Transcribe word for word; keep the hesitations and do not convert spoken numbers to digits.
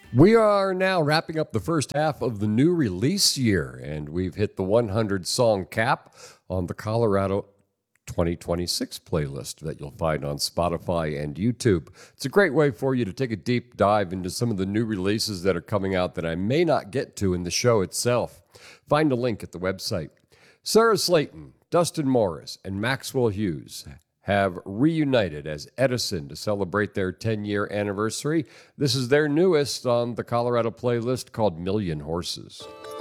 We are now wrapping up the first half of the new release year, and we've hit the one hundred song cap on the Colorado twenty twenty-six playlist that you'll find on Spotify and YouTube. It's a great way for you to take a deep dive into some of the new releases that are coming out that I may not get to in the show itself. Find a link at the website. Sarah Slayton, Dustin Morris, and Maxwell Hughes have reunited as Edison to celebrate their ten-year anniversary. This is their newest on the Colorado playlist called Million Horses.